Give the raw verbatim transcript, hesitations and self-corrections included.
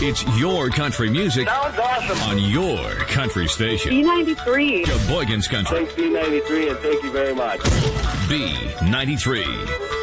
It's your country music. Sounds awesome. On your country station. B ninety-three. Sheboygan's Country. Thanks, B ninety-three, and thank you very much. B ninety-three.